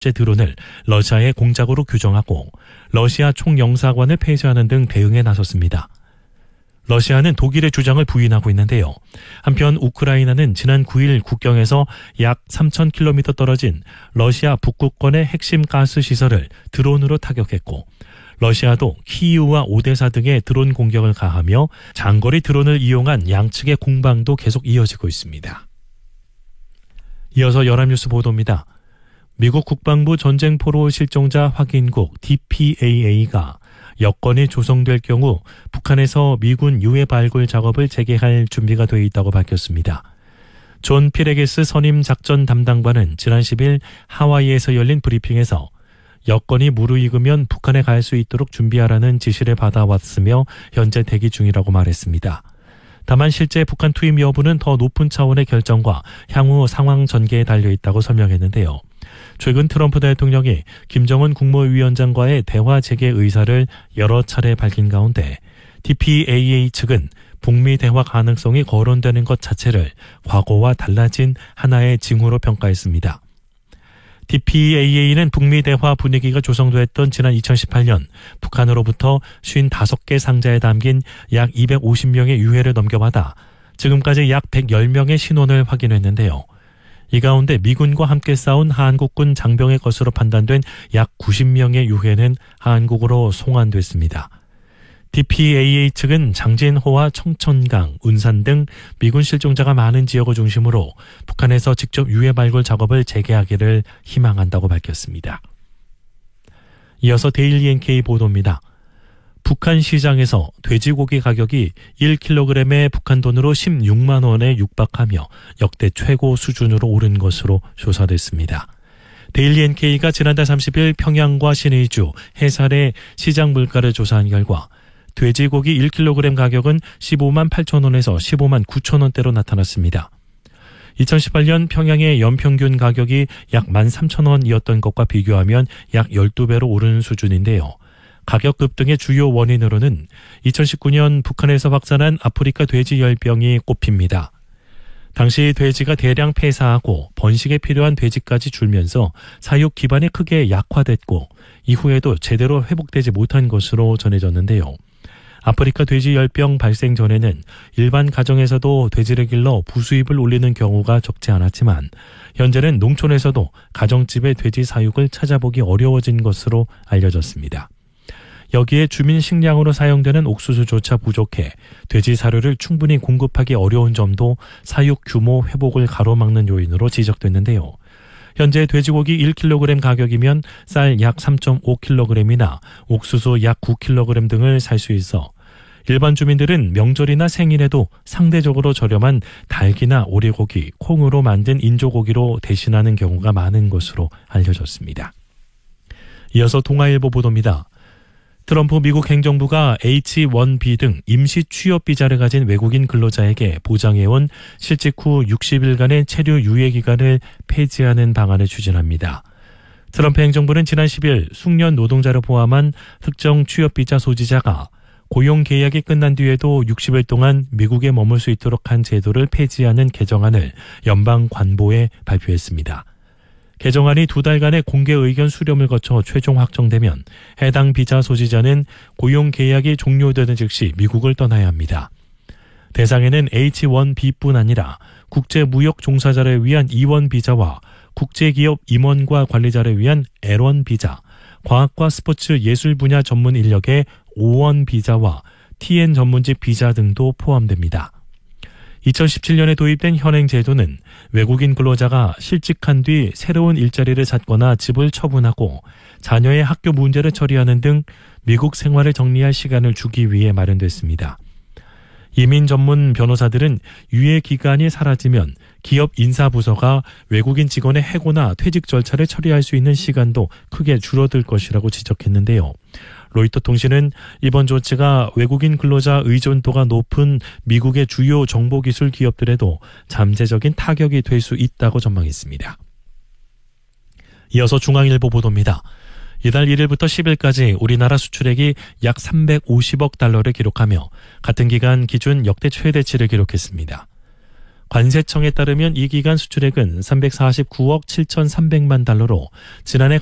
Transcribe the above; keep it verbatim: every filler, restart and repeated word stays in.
드론을 러시아의 공작으로 규정하고 러시아 총영사관을 폐쇄하는 등 대응에 나섰습니다. 러시아는 독일의 주장을 부인하고 있는데요. 한편 우크라이나는 지난 구 일 국경에서 약 삼천 킬로미터 떨어진 러시아 북극권의 핵심 가스 시설을 드론으로 타격했고, 러시아도 키이우와 오데사 등의 드론 공격을 가하며 장거리 드론을 이용한 양측의 공방도 계속 이어지고 있습니다. 이어서 연합뉴스 보도입니다. 미국 국방부 전쟁포로 실종자 확인국 디피에이에이가 여건이 조성될 경우 북한에서 미군 유해 발굴 작업을 재개할 준비가 되어 있다고 밝혔습니다. 존 피레게스 선임 작전 담당관은 지난 십 일 하와이에서 열린 브리핑에서 여건이 무르익으면 북한에 갈 수 있도록 준비하라는 지시를 받아왔으며 현재 대기 중이라고 말했습니다. 다만 실제 북한 투입 여부는 더 높은 차원의 결정과 향후 상황 전개에 달려있다고 설명했는데요. 최근 트럼프 대통령이 김정은 국무위원장과의 대화 재개 의사를 여러 차례 밝힌 가운데 디피에이에이 측은 북미 대화 가능성이 거론되는 것 자체를 과거와 달라진 하나의 징후로 평가했습니다. 디피에이에이는 북미 대화 분위기가 조성됐던 지난 이천십팔 년 북한으로부터 오십오 개 상자에 담긴 약 이백오십 명의 유해를 넘겨받아 지금까지 약 백십 명의 신원을 확인했는데요. 이 가운데 미군과 함께 싸운 한국군 장병의 것으로 판단된 약 구십 명의 유해는 한국으로 송환됐습니다. 디피에이에이 측은 장진호와 청천강, 운산 등 미군 실종자가 많은 지역을 중심으로 북한에서 직접 유해 발굴 작업을 재개하기를 희망한다고 밝혔습니다. 이어서 데일리 엔케이 보도입니다. 북한 시장에서 돼지고기 가격이 일 킬로그램에 북한 돈으로 십육만 원에 육박하며 역대 최고 수준으로 오른 것으로 조사됐습니다. 데일리 엔케이가 지난달 삼십 일 평양과 신의주, 해살의 시장 물가를 조사한 결과 돼지고기 일 킬로그램 가격은 십오만 팔천 원에서 십오만 구천 원대로 나타났습니다. 이천십팔 년 평양의 연평균 가격이 약 만 삼천 원이었던 것과 비교하면 약 십이 배로 오른 수준인데요. 가격 급등의 주요 원인으로는 이천십구 년 북한에서 확산한 아프리카 돼지열병이 꼽힙니다. 당시 돼지가 대량 폐사하고 번식에 필요한 돼지까지 줄면서 사육 기반이 크게 약화됐고 이후에도 제대로 회복되지 못한 것으로 전해졌는데요. 아프리카 돼지열병 발생 전에는 일반 가정에서도 돼지를 길러 부수입을 올리는 경우가 적지 않았지만 현재는 농촌에서도 가정집의 돼지 사육을 찾아보기 어려워진 것으로 알려졌습니다. 여기에 주민 식량으로 사용되는 옥수수조차 부족해 돼지 사료를 충분히 공급하기 어려운 점도 사육 규모 회복을 가로막는 요인으로 지적됐는데요. 현재 돼지고기 일 킬로그램 가격이면 쌀 약 삼 점 오 킬로그램이나 옥수수 약 구 킬로그램 등을 살 수 있어 일반 주민들은 명절이나 생일에도 상대적으로 저렴한 닭이나 오리고기, 콩으로 만든 인조고기로 대신하는 경우가 많은 것으로 알려졌습니다. 이어서 동아일보 보도입니다. 트럼프 미국 행정부가 에이치 원 비 등 임시 취업 비자를 가진 외국인 근로자에게 보장해온 실직 후 육십 일간의 체류 유예 기간을 폐지하는 방안을 추진합니다. 트럼프 행정부는 지난 십 일 숙련 노동자를 포함한 특정 취업 비자 소지자가 고용 계약이 끝난 뒤에도 육십 일 동안 미국에 머물 수 있도록 한 제도를 폐지하는 개정안을 연방 관보에 발표했습니다. 개정안이 두 달간의 공개 의견 수렴을 거쳐 최종 확정되면 해당 비자 소지자는 고용 계약이 종료되는 즉시 미국을 떠나야 합니다. 대상에는 에이치 원 비뿐 아니라 국제무역 종사자를 위한 이 원 비자와 국제기업 임원과 관리자를 위한 엘 원 비자, 과학과 스포츠 예술 분야 전문 인력의 오 원 비자와 티엔 전문직 비자 등도 포함됩니다. 이천십칠 년에 도입된 현행 제도는 외국인 근로자가 실직한 뒤 새로운 일자리를 찾거나 집을 처분하고 자녀의 학교 문제를 처리하는 등 미국 생활을 정리할 시간을 주기 위해 마련됐습니다. 이민 전문 변호사들은 유예 기간이 사라지면 기업 인사부서가 외국인 직원의 해고나 퇴직 절차를 처리할 수 있는 시간도 크게 줄어들 것이라고 지적했는데요. 로이터 통신은 이번 조치가 외국인 근로자 의존도가 높은 미국의 주요 정보기술 기업들에도 잠재적인 타격이 될 수 있다고 전망했습니다. 이어서 중앙일보 보도입니다. 이달 일 일부터 십 일까지 우리나라 수출액이 약 삼백오십억 달러를 기록하며 같은 기간 기준 역대 최대치를 기록했습니다. 관세청에 따르면 이 기간 수출액은 삼백사십구억 칠천삼백만 달러로 지난해